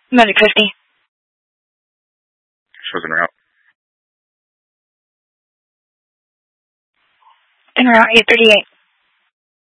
Magic 50. Shows en route. En route 838.